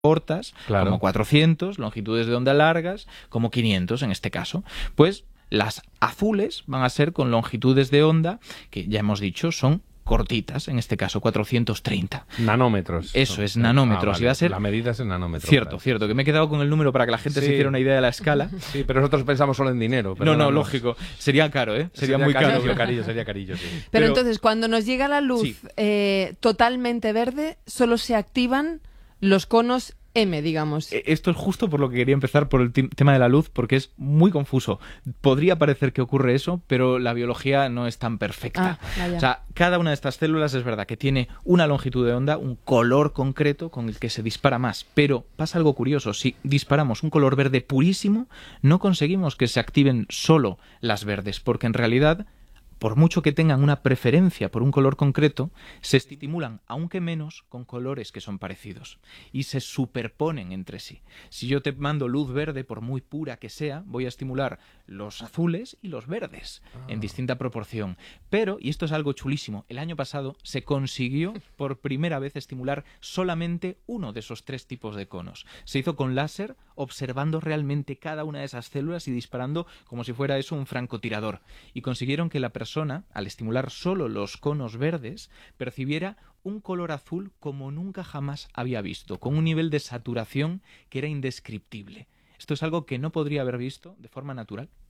cortas, Claro. como 400, longitudes de onda largas, como 500 en este caso. Pues las azules van a ser con longitudes de onda que ya hemos dicho son cortitas, en este caso 430. Nanómetros. Eso es, nanómetros. Vale. Y va a ser... La medida es en nanómetros. Cierto, claro. cierto, que me he quedado con el número para que la gente se Sí. hiciera una idea de la escala. Sí, pero nosotros pensamos solo en dinero. No, perdónanos. lógico. Sería caro, ¿eh? Sería muy caro. Sería carillo, sí. Pero entonces, cuando nos llega la luz Sí. totalmente verde, solo se activan los conos M, digamos. Esto es justo por lo que quería empezar por el tema de la luz, porque es muy confuso. Podría parecer que ocurre eso, pero la biología no es tan perfecta. Vaya. O sea, cada una de estas células es verdad que tiene una longitud de onda, un color concreto con el que se dispara más. Pero pasa algo curioso. Si disparamos un color verde purísimo, no conseguimos que se activen solo las verdes, porque en realidad, por mucho que tengan una preferencia por un color concreto, se estimulan, aunque menos, con colores que son parecidos y se superponen entre sí. Si yo te mando luz verde, por muy pura que sea, voy a estimular los azules y los verdes en distinta proporción. Pero, y esto es algo chulísimo, el año pasado se consiguió por primera vez estimular solamente uno de esos tres tipos de conos. Se hizo con láser, observando realmente cada una de esas células y disparando como si fuera eso un francotirador. Y consiguieron que la persona, al estimular solo los conos verdes, percibiera un color azul como nunca jamás había visto, con un nivel de saturación que era indescriptible. Esto es algo que no podría haber visto de forma natural.